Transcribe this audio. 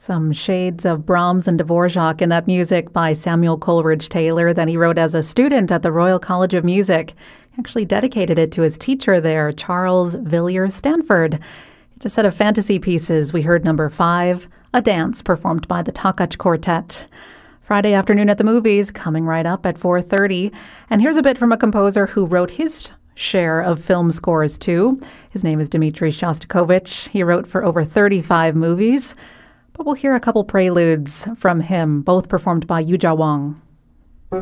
Some shades of Brahms and Dvorak in that music by Samuel Coleridge Taylor that he wrote as a student at the Royal College of Music. He actually dedicated it to his teacher there, Charles Villiers Stanford. It's a set of fantasy pieces. We heard number 5, A Dance, performed by the Takach Quartet. Friday afternoon at the movies, coming right up at 4:30. And here's a bit from a composer who wrote his share of film scores too. His name is Dmitri Shostakovich. He wrote for over 35 movies. But we'll hear a couple preludes from him, both performed by Yuja Wang.